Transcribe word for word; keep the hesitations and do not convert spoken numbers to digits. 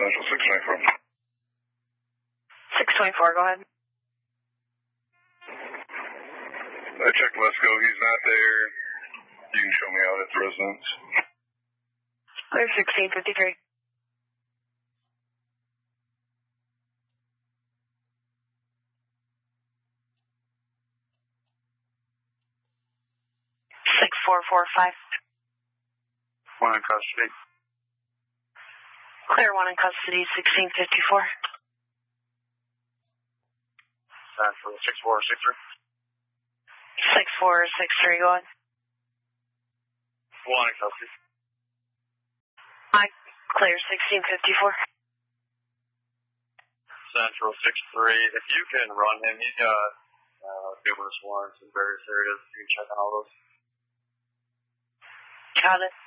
Central six twenty-four. six twenty-four, go ahead. I checked Let's Go. He's not there. You can show me out at the residence. Clear sixteen fifty-three. six four four five. One in custody. Clear one in custody, sixteen fifty-four. Central six four six three. six four six three, go ahead. One in custody. Hi, clear sixteen fifty-four. Central six three. If you can run him, he's got uh, numerous warrants in various areas. You can check on all those. Got it.